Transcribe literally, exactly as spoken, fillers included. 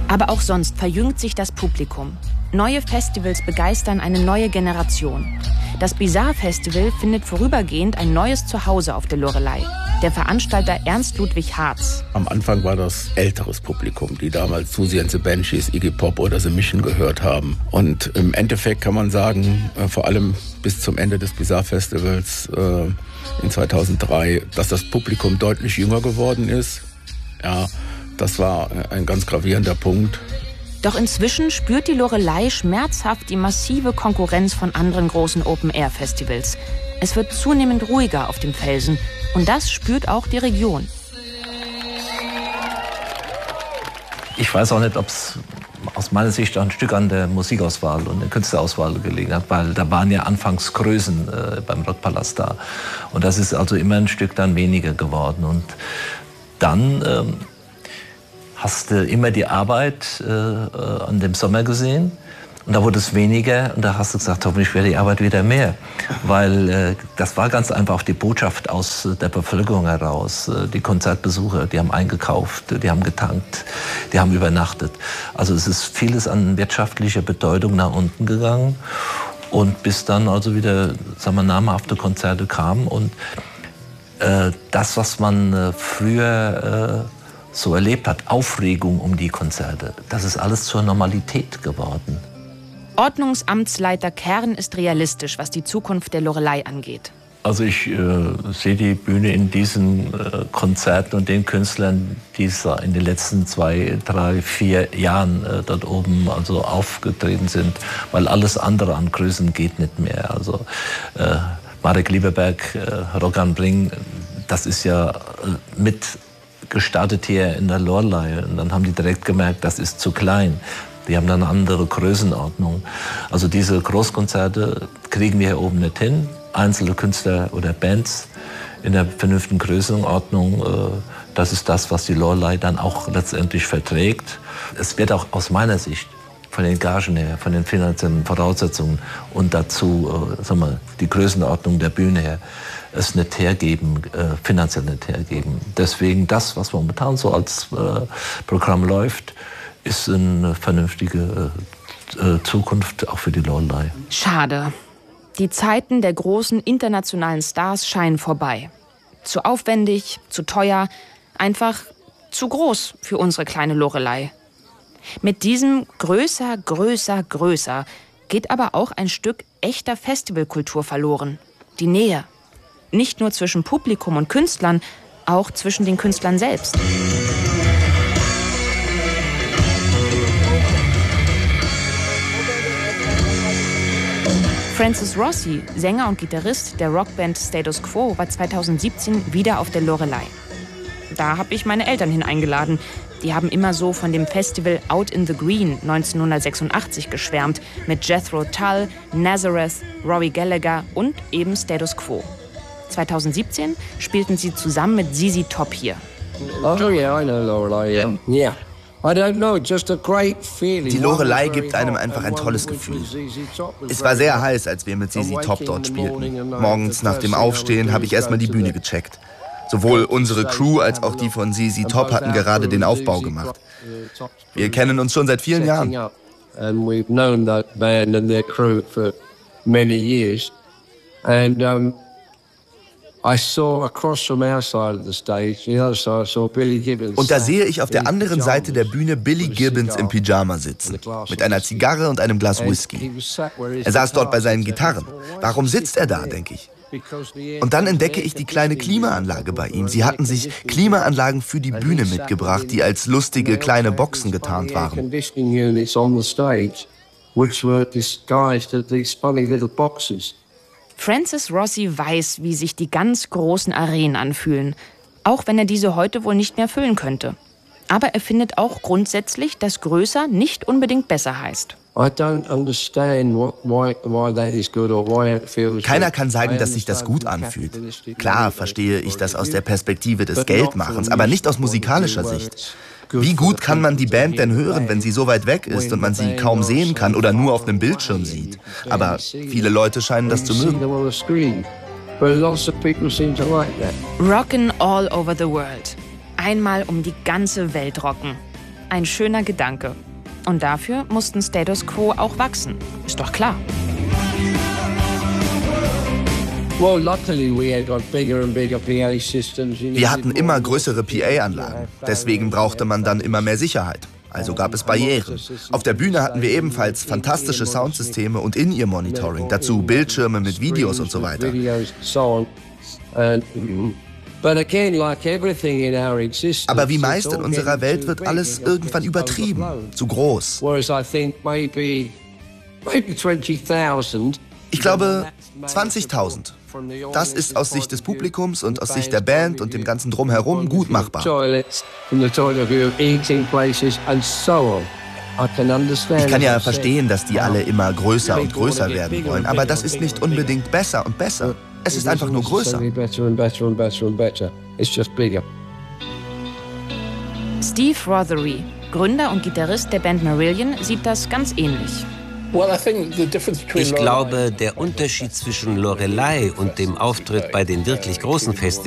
Aber auch sonst verjüngt sich das Publikum. Neue Festivals begeistern eine neue Generation. Das Bizarre Festival findet vorübergehend ein neues Zuhause auf der Loreley. Der Veranstalter Ernst Ludwig Harz. Am Anfang war das älteres Publikum, die damals Siouxsie and the Banshees, Iggy Pop oder The Mission gehört haben. Und im Endeffekt kann man sagen, äh, vor allem bis zum Ende des Bizarre Festivals äh, in zweitausenddrei, dass das Publikum deutlich jünger geworden ist. Ja, das war ein ganz gravierender Punkt. Doch inzwischen spürt die Loreley schmerzhaft die massive Konkurrenz von anderen großen Open-Air-Festivals. Es wird zunehmend ruhiger auf dem Felsen und das spürt auch die Region. Ich weiß auch nicht, ob es aus meiner Sicht ein Stück an der Musikauswahl und der Künstlerauswahl gelegen hat, weil da waren ja anfangs Größen äh, beim Rockpalast da. Und das ist also immer ein Stück dann weniger geworden. Und dann ähm, hast du immer die Arbeit äh, an dem Sommer gesehen und da wurde es weniger und da hast du gesagt, hoffentlich wird die Arbeit wieder mehr. Weil äh, das war ganz einfach auch die Botschaft aus der Bevölkerung heraus. Äh, die Konzertbesucher, die haben eingekauft, die haben getankt, die haben übernachtet. Also es ist vieles an wirtschaftlicher Bedeutung nach unten gegangen und bis dann also wieder, sagen wir, namhafte Konzerte kamen und äh, das, was man äh, früher äh, so erlebt hat, Aufregung um die Konzerte, das ist alles zur Normalität geworden. Ordnungsamtsleiter Kern ist realistisch, was die Zukunft der Loreley angeht. Also ich äh, sehe die Bühne in diesen äh, Konzerten und den Künstlern, die in den letzten zwei, drei, vier Jahren äh, dort oben also aufgetreten sind, weil alles andere an Größen geht nicht mehr. Also äh, Marek Lieberberg, äh, Rock am Ring, das ist ja äh, mit gestartet hier in der Loreley und dann haben die direkt gemerkt, das ist zu klein. Die haben dann eine andere Größenordnung. Also diese Großkonzerte kriegen wir hier oben nicht hin. Einzelne Künstler oder Bands in der vernünftigen Größenordnung, das ist das, was die Loreley dann auch letztendlich verträgt. Es wird auch aus meiner Sicht von den Gagen her, von den finanziellen Voraussetzungen und dazu, sagen wir, die Größenordnung der Bühne her, es nicht hergeben, äh, finanziell nicht hergeben. Deswegen das, was momentan so als äh, Programm läuft, ist eine vernünftige äh, Zukunft auch für die Loreley. Schade. Die Zeiten der großen internationalen Stars scheinen vorbei. Zu aufwendig, zu teuer, einfach zu groß für unsere kleine Loreley. Mit diesem größer, größer, größer geht aber auch ein Stück echter Festivalkultur verloren. Die Nähe. Nicht nur zwischen Publikum und Künstlern, auch zwischen den Künstlern selbst. Francis Rossi, Sänger und Gitarrist der Rockband Status Quo, war zweitausendsiebzehn wieder auf der Loreley. Da habe ich meine Eltern hin eingeladen. Die haben immer so von dem Festival Out in the Green neunzehnhundertsechsundachtzig geschwärmt, mit Jethro Tull, Nazareth, Rory Gallagher und eben Status Quo. zweitausendsiebzehn spielten sie zusammen mit Z Z Top hier. Oh yeah, I know Loreley. Yeah. Yeah. I don't know, just a great feeling. Die Loreley gibt einem einfach ein tolles Gefühl. Es war sehr heiß, als wir mit Z Z Top dort spielten. Morgens nach dem Aufstehen habe ich erstmal die Bühne gecheckt. Sowohl unsere Crew als auch die von Z Z Top hatten gerade den Aufbau gemacht. Wir kennen uns schon seit vielen Jahren. And we've known that band and their crew for many years. And um, I saw across from our side of the stage, the other side, I saw Billy Gibbons. Und da sehe ich auf der anderen Seite der Bühne Billy Gibbons im Pyjama sitzen, mit einer Zigarre und einem Glas Whisky. Er saß dort bei seinen Gitarren. Warum sitzt er da, denke ich. Und dann entdecke ich die kleine Klimaanlage bei ihm. Sie hatten sich Klimaanlagen für die Bühne mitgebracht, die als lustige kleine Boxen getarnt waren. Francis Rossi weiß, wie sich die ganz großen Arenen anfühlen, auch wenn er diese heute wohl nicht mehr füllen könnte. Aber er findet auch grundsätzlich, dass größer nicht unbedingt besser heißt. Keiner kann sagen, dass sich das gut anfühlt. Klar verstehe ich das aus der Perspektive des Geldmachens, aber nicht aus musikalischer Sicht. Wie gut kann man die Band denn hören, wenn sie so weit weg ist und man sie kaum sehen kann oder nur auf einem Bildschirm sieht? Aber viele Leute scheinen das zu mögen. Rockin' all over the world. Einmal um die ganze Welt rocken. ein schöner Gedanke. Und dafür mussten Status Quo auch wachsen. Ist doch klar. Wir hatten immer größere P A-Anlagen. Deswegen brauchte man dann immer mehr Sicherheit. Also gab es Barrieren. Auf der Bühne hatten wir ebenfalls fantastische Soundsysteme und In-Ear-Monitoring. Dazu Bildschirme mit Videos und so weiter. Aber wie meist in unserer Welt wird alles irgendwann übertrieben, zu groß. Ich glaube, zwanzigtausend. Das ist aus Sicht des Publikums und aus Sicht der Band und dem ganzen Drumherum gut machbar. Ich kann ja verstehen, dass die alle immer größer und größer werden wollen, aber das ist nicht unbedingt besser und besser. Es ist einfach nur größer. Steve Rothery, Gründer und Gitarrist der Band Marillion, sieht das ganz ähnlich. Ich glaube, der Unterschied zwischen Loreley und dem Auftritt bei den wirklich großen Festivals